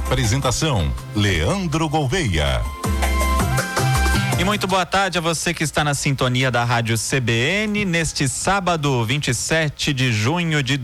Apresentação: Leandro Gouveia. E muito boa tarde a você que está na sintonia da Rádio CBN neste sábado, 27 de junho de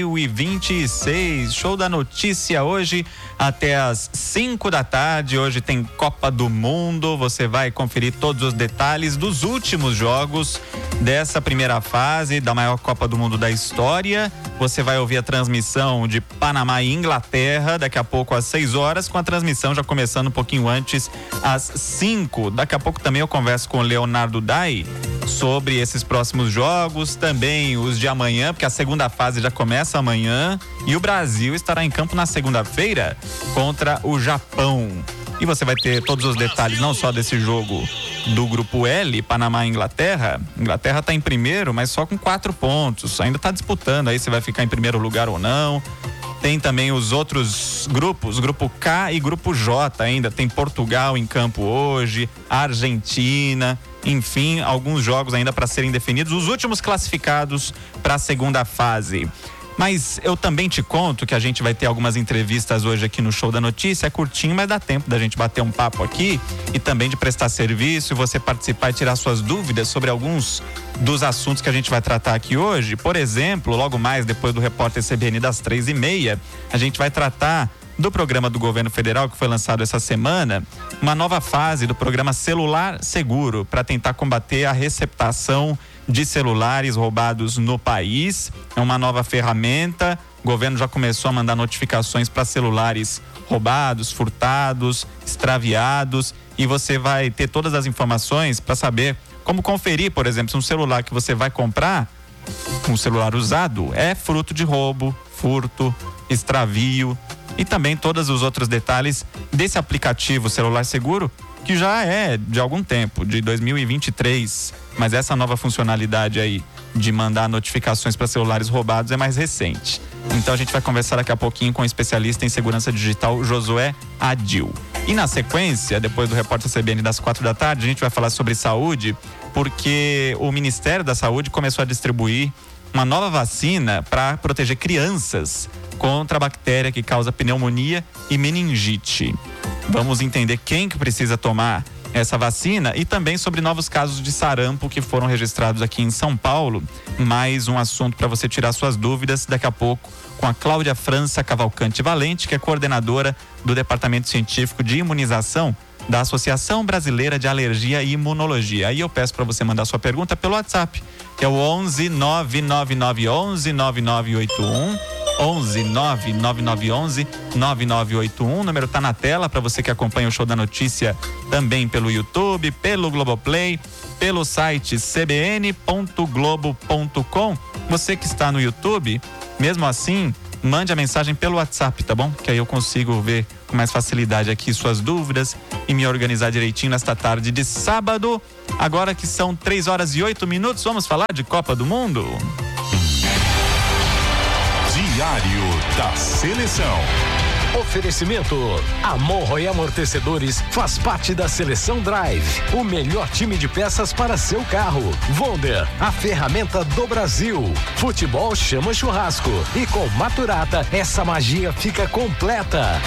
2026. Show da notícia hoje até às 5 da tarde. Hoje tem Copa do Mundo. Você vai conferir todos os detalhes dos últimos jogos dessa primeira fase da maior Copa do Mundo da história. Você vai ouvir a transmissão de Panamá e Inglaterra daqui a pouco às 6 horas, com a transmissão já começando um pouquinho antes, às 5. Daqui a pouco também eu converso com o Leonardo Dai sobre esses próximos jogos, também os de amanhã, porque a segunda fase já começa amanhã e o Brasil estará em campo na segunda-feira contra o Japão. E você vai ter todos os detalhes, não só desse jogo do grupo L, Panamá e Inglaterra. Inglaterra está em primeiro, mas só com 4 pontos. Ainda está disputando aí se vai ficar em primeiro lugar ou não. Tem também os outros grupos, grupo K e grupo J ainda. Tem Portugal em campo hoje, Argentina, enfim, alguns jogos ainda para serem definidos. Os últimos classificados para a segunda fase. Mas eu também te conto que a gente vai ter algumas entrevistas hoje aqui no Show da Notícia. É curtinho, mas dá tempo da gente bater um papo aqui e também de prestar serviço e você participar e tirar suas dúvidas sobre alguns dos assuntos que a gente vai tratar aqui hoje. Por exemplo, logo mais depois do Repórter CBN das 3h30, a gente vai tratar do programa do governo federal que foi lançado essa semana, uma nova fase do programa Celular Seguro para tentar combater a receptação de celulares roubados no país. É uma nova ferramenta. O governo já começou a mandar notificações para celulares roubados, furtados, extraviados, e você vai ter todas as informações para saber como conferir, por exemplo, se um celular que você vai comprar, um celular usado, é fruto de roubo, furto, extravio, e também todos os outros detalhes desse aplicativo Celular Seguro, que já é de algum tempo, de 2023, mas essa nova funcionalidade aí de mandar notificações para celulares roubados é mais recente. Então a gente vai conversar daqui a pouquinho com o especialista em segurança digital Josué Adil. E na sequência, depois do Repórter CBN das 4 da tarde, a gente vai falar sobre saúde, porque o Ministério da Saúde começou a distribuir uma nova vacina para proteger crianças contra a bactéria que causa pneumonia e meningite. Vamos entender quem que precisa tomar essa vacina e também sobre novos casos de sarampo que foram registrados aqui em São Paulo. Mais um assunto para você tirar suas dúvidas daqui a pouco com a Cláudia França Cavalcante Valente, que é coordenadora do Departamento Científico de Imunização da Associação Brasileira de Alergia e Imunologia. Aí eu peço para você mandar sua pergunta pelo WhatsApp, que é o 11 99911 9981. 11 99911 9981. O número tá na tela para você que acompanha o Show da Notícia também pelo YouTube, pelo Globoplay, pelo site cbn.globo.com. Você que está no YouTube, mesmo assim, mande a mensagem pelo WhatsApp, tá bom? Que aí eu consigo ver com mais facilidade aqui suas dúvidas e me organizar direitinho nesta tarde de sábado. Agora que são 3h08, vamos falar de Copa do Mundo? Diário da Seleção. Oferecimento: Amorro e Amortecedores faz parte da Seleção Drive, o melhor time de peças para seu carro. Wonder, a ferramenta do Brasil. Futebol chama churrasco e com Maturata essa magia fica completa.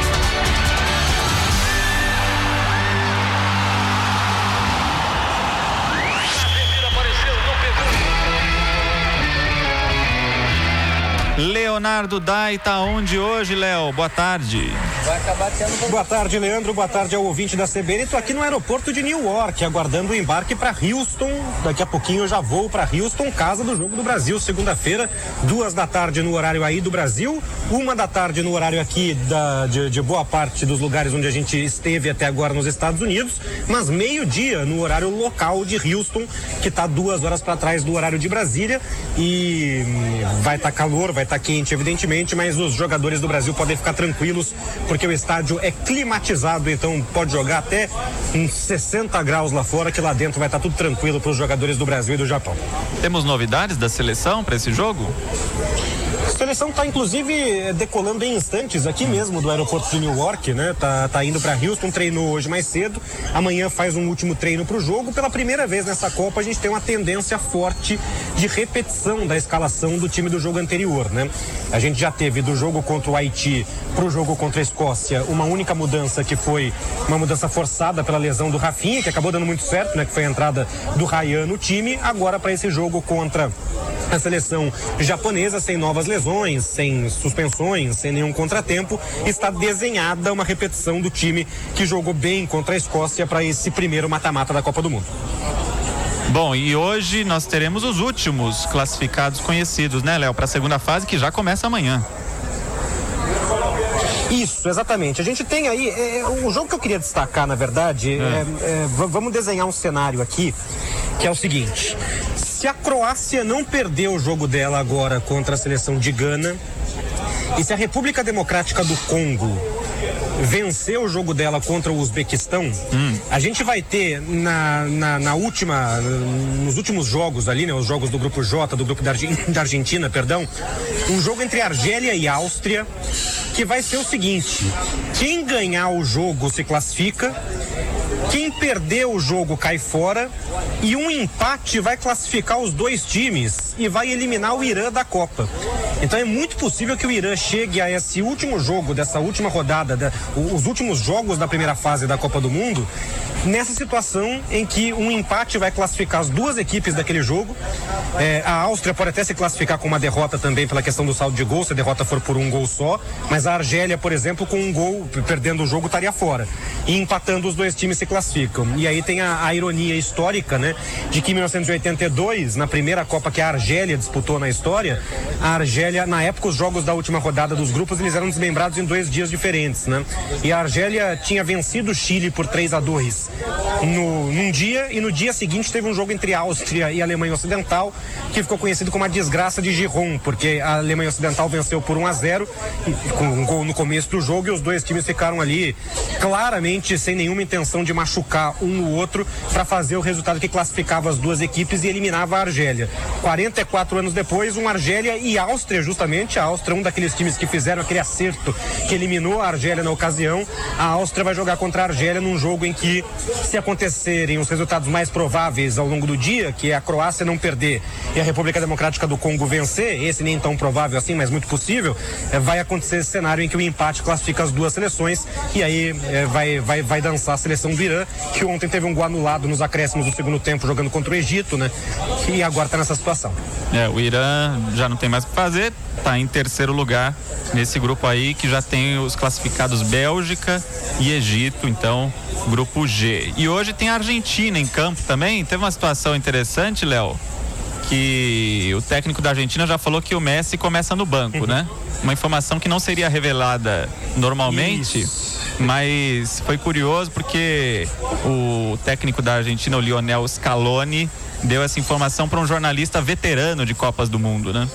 Leonardo Dai tá onde hoje, Léo? Boa tarde. Vai acabar sendo... Boa tarde, Leandro. Boa tarde ao ouvinte da CBN. Tô aqui no aeroporto de New York, aguardando o embarque para Houston. Daqui a pouquinho eu já vou para Houston, casa do Jogo do Brasil, segunda-feira, 2 da tarde no horário aí do Brasil, 1 da tarde no horário aqui de boa parte dos lugares onde a gente esteve até agora nos Estados Unidos, mas meio-dia no horário local de Houston, que tá 2 horas para trás do horário de Brasília, e vai estar calor, vai estar quente, evidentemente, mas os jogadores do Brasil podem ficar tranquilos, porque o estádio é climatizado, então pode jogar até uns 60 graus lá fora, que lá dentro vai estar tudo tranquilo para os jogadores do Brasil e do Japão. Temos novidades da seleção para esse jogo? seleção está inclusive decolando em instantes aqui mesmo do aeroporto de Newark, né? Tá indo para Houston, treinou hoje mais cedo, amanhã faz um último treino para o jogo. Pela primeira vez nessa Copa a gente tem uma tendência forte de repetição da escalação do time do jogo anterior, né? A gente já teve do jogo contra o Haiti para o jogo contra a Escócia uma única mudança, que foi uma mudança forçada pela lesão do Rafinha, que acabou dando muito certo, né? Que foi a entrada do Ryan no time. Agora, para esse jogo contra a seleção japonesa, sem novas lesões, sem suspensões, sem nenhum contratempo, está desenhada uma repetição do time que jogou bem contra a Escócia para esse primeiro mata-mata da Copa do Mundo. Bom, e hoje nós teremos os últimos classificados conhecidos, né, Léo, para a segunda fase, que já começa amanhã. Isso, exatamente. A gente tem aí, o jogo que eu queria destacar, na verdade, vamos desenhar um cenário aqui, que é o seguinte: se a Croácia não perder o jogo dela agora contra a seleção de Gana, e se a República Democrática do Congo vencer o jogo dela contra o Uzbequistão, a gente vai ter nos últimos jogos ali, né, os jogos do grupo J, do grupo da Argentina, perdão, um jogo entre Argélia e Áustria, que vai ser o seguinte: quem ganhar o jogo se classifica, quem perder o jogo cai fora, e um empate vai classificar os dois times e vai eliminar o Irã da Copa. Então é muito possível que o Irã chegue a esse último jogo, dessa última rodada, os últimos jogos da primeira fase da Copa do Mundo, nessa situação em que um empate vai classificar as duas equipes daquele jogo. A Áustria pode até se classificar com uma derrota também pela questão do saldo de gol, se a derrota for por um gol só, mas a Argélia, por exemplo, com um gol, perdendo o jogo, estaria fora. E empatando, os dois times se classificam. E aí tem a ironia histórica, né, de que em 1982, na primeira Copa que a Argélia disputou na história, a Argélia, na época, os jogos da última rodada dos grupos, eles eram desmembrados em 2 dias diferentes, né? E a Argélia tinha vencido o Chile por 3-2 num dia, e no dia seguinte teve um jogo entre Áustria e Alemanha Ocidental, que ficou conhecido como a desgraça de Giron, porque a Alemanha Ocidental venceu por 1-0, com um gol no começo do jogo, e os dois times ficaram ali claramente sem nenhuma intenção de machucar um no outro, para fazer o resultado que classificava as duas equipes e eliminava a Argélia. 44 anos depois, Argélia e Áustria, justamente, a Áustria, um daqueles times que fizeram aquele acerto que eliminou a Argélia na ocasião. A Áustria vai jogar contra a Argélia num jogo em que, se acontecerem os resultados mais prováveis ao longo do dia, que é a Croácia não perder e a República Democrática do Congo vencer, esse nem tão provável assim, mas muito possível, vai acontecer esse cenário em que o empate classifica as duas seleções, e aí vai dançar a seleção do Irã, que ontem teve um gol anulado nos acréscimos do segundo tempo jogando contra o Egito, né? E agora está nessa situação. O Irã já não tem mais o que fazer, está em terceiro lugar nesse grupo aí, que já tem os classificados Bélgica e Egito, então grupo G. E hoje tem a Argentina em campo também. Teve uma situação interessante, Léo, que o técnico da Argentina já falou que o Messi começa no banco, né? Uma informação que não seria revelada normalmente. Isso. Mas foi curioso porque o técnico da Argentina, o Lionel Scaloni, deu essa informação para um jornalista veterano de Copas do Mundo, né?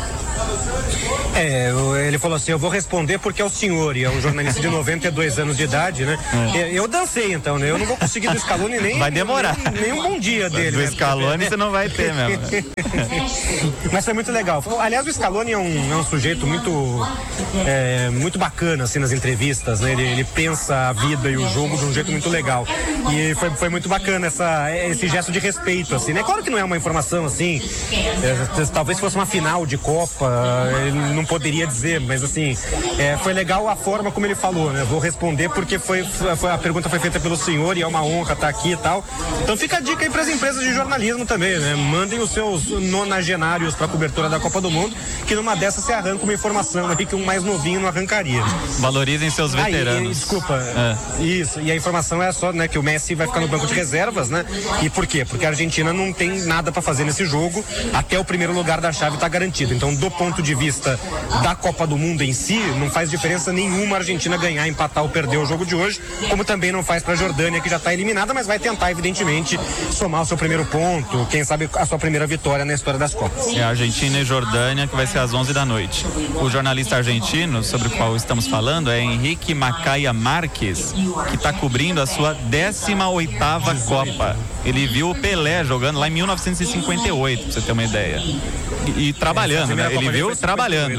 Ele falou assim: eu vou responder porque é o senhor, e é um jornalista de 92 anos de idade, né? Eu dancei então, né? Eu não vou conseguir do Scaloni nem... Vai demorar. Nem um bom dia dele. Do Scaloni você não vai ter mesmo. Mas foi muito legal. Aliás, o Scaloni é um sujeito muito bacana, assim, nas entrevistas, né? Ele pensa a vida e o jogo de um jeito muito legal. E foi muito bacana esse gesto de respeito, assim, né? Claro que não é uma informação, assim, talvez fosse uma final de Copa, ele não poderia dizer, mas assim, foi legal a forma como ele falou, né? Vou responder porque a pergunta foi feita pelo senhor e é uma honra estar aqui e tal. Então fica a dica aí para as empresas de jornalismo também, né? Mandem os seus nonagenários para a cobertura da Copa do Mundo, que numa dessas se arranca uma informação aí que um mais novinho não arrancaria. Valorizem seus veteranos. Desculpa, isso, e a informação é só, né, que o Messi vai ficar no banco de reservas, né? E por quê? Porque a Argentina não tem nada para fazer nesse jogo, até o primeiro lugar da chave está garantido. Então, do ponto de vista da Copa do Mundo em si, não faz diferença nenhuma a Argentina ganhar, empatar ou perder o jogo de hoje, como também não faz para a Jordânia, que já está eliminada, mas vai tentar, evidentemente, somar o seu primeiro ponto, quem sabe a sua primeira vitória na história das Copas. É a Argentina e Jordânia, que vai ser às 11 da noite. O jornalista argentino, sobre o qual estamos falando, é Henrique Macaya Marques, que está cobrindo a sua 18ª Copa. Ele viu o Pelé jogando lá em 1958, pra você ter uma ideia. E trabalhando, né? Ele viu trabalhando.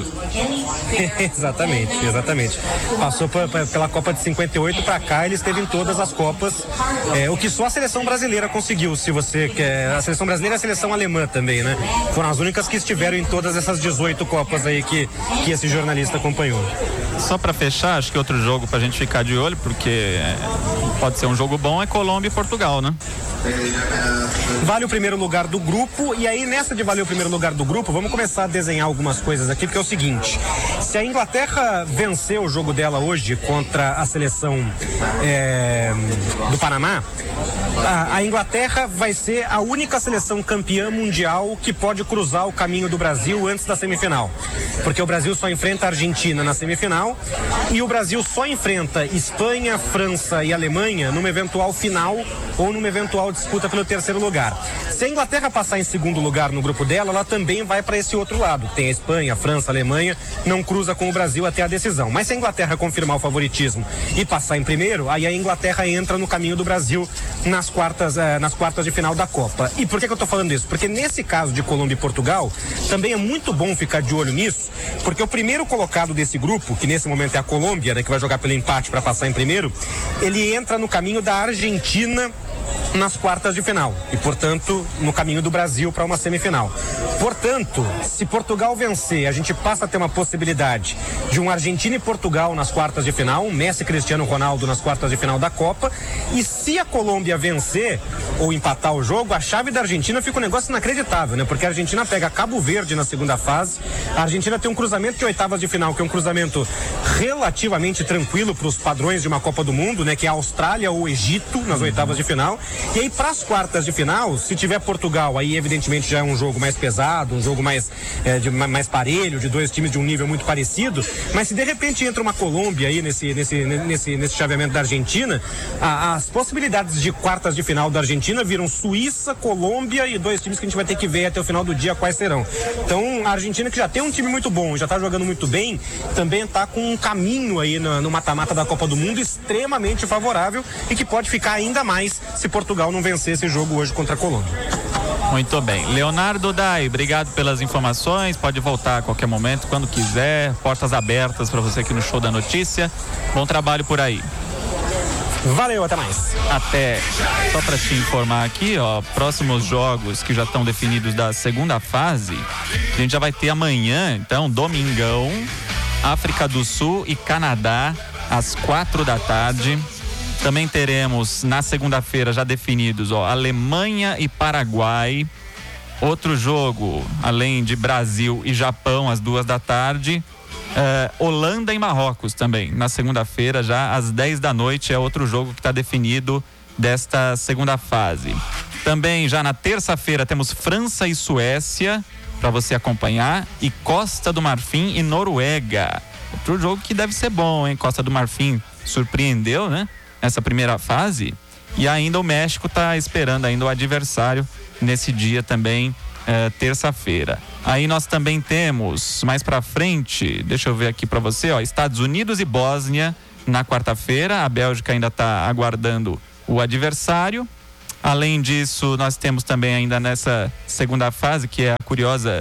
Exatamente. Passou pela Copa de 58 para cá, ele esteve em todas as Copas, o que só a seleção brasileira conseguiu, se você quer. A seleção brasileira e a seleção alemã também, né? Foram as únicas que estiveram em todas essas 18 Copas aí que esse jornalista acompanhou. Só para fechar, acho que outro jogo pra gente ficar de olho, porque pode ser um jogo bom, é Colômbia e Portugal, né? Vale o primeiro lugar do grupo, e aí nessa de valer o primeiro lugar do grupo, vamos começar a desenhar algumas coisas aqui, porque é o seguinte: se a Inglaterra vencer o jogo dela hoje contra a seleção do Panamá, a Inglaterra vai ser a única seleção campeã mundial que pode cruzar o caminho do Brasil antes da semifinal, porque o Brasil só enfrenta a Argentina na semifinal e o Brasil só enfrenta Espanha, França e Alemanha numa eventual final ou numa eventual disputa pelo terceiro lugar. Se a Inglaterra passar em segundo lugar no grupo dela, ela também vai para esse outro lado. Tem a Espanha, a França, a Alemanha, não cruza com o Brasil até a decisão. Mas se a Inglaterra confirmar o favoritismo e passar em primeiro, aí a Inglaterra entra no caminho do Brasil nas quartas de final da Copa. E por que eu tô falando isso? Porque nesse caso de Colômbia e Portugal, também é muito bom ficar de olho nisso, porque o primeiro colocado desse grupo, que nesse momento é a Colômbia, né, que vai jogar pelo empate para passar em primeiro, ele entra no caminho da Argentina nas quartas de final e, portanto, no caminho do Brasil para uma semifinal. Portanto, se Portugal vencer, a gente passa a ter uma possibilidade de um Argentina e Portugal nas quartas de final, um Messi e Cristiano Ronaldo nas quartas de final da Copa, e se a Colômbia vencer ou empatar o jogo, a chave da Argentina fica um negócio inacreditável, né? Porque a Argentina pega Cabo Verde na segunda fase, a Argentina tem um cruzamento de oitavas de final, que é um cruzamento relativamente tranquilo para os padrões de uma Copa do Mundo, né? Que é a Austrália ou o Egito nas oitavas de final. E aí, para as quartas de final, se tiver Portugal, aí evidentemente já é um jogo mais pesado, um jogo mais parelho, de dois times de um nível muito parecido. Mas se de repente entra uma Colômbia aí nesse chaveamento da Argentina, as possibilidades de quartas de final da Argentina viram Suíça, Colômbia e dois times que a gente vai ter que ver até o final do dia quais serão. Então, a Argentina, que já tem um time muito bom, já está jogando muito bem, também está com um caminho aí no mata-mata da Copa do Mundo extremamente favorável e que pode ficar ainda mais se Portugal não vencer esse jogo hoje contra a Colômbia. Muito bem. Leonardo Dai, obrigado pelas informações. Pode voltar a qualquer momento, quando quiser. Portas abertas para você aqui no Show da Notícia. Bom trabalho por aí. Valeu, até mais. Até. Só para te informar aqui, ó, próximos jogos que já estão definidos da segunda fase, a gente já vai ter amanhã, então, domingão, África do Sul e Canadá, às 4h. Também teremos na segunda-feira já definidos, ó, Alemanha e Paraguai. Outro jogo, além de Brasil e Japão, às 2h. Holanda e Marrocos também. Na segunda-feira, já às 10h, é outro jogo que está definido desta segunda fase. Também já na terça-feira temos França e Suécia para você acompanhar, e Costa do Marfim e Noruega. Outro jogo que deve ser bom, hein? Costa do Marfim surpreendeu, né? Nessa primeira fase, e ainda o México está esperando ainda o adversário nesse dia também, terça-feira. Aí nós também temos mais para frente, deixa eu ver aqui para você, ó, Estados Unidos e Bósnia na quarta-feira. A Bélgica ainda está aguardando o adversário. Além disso, nós temos também ainda nessa segunda fase, que é a curiosa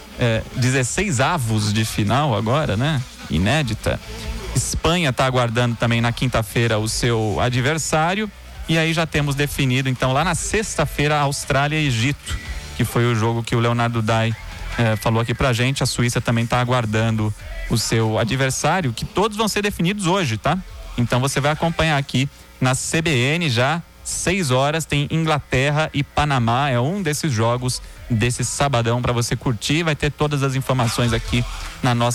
16avos de final agora, né? Inédita. Espanha está aguardando também na quinta-feira o seu adversário. E aí já temos definido, então, lá na sexta-feira, Austrália e Egito, que foi o jogo que o Leonardo Dai falou aqui pra gente. A Suíça também está aguardando o seu adversário, que todos vão ser definidos hoje, tá? Então você vai acompanhar aqui na CBN já, 6h, tem Inglaterra e Panamá. É um desses jogos desse sabadão para você curtir. Vai ter todas as informações aqui na nossa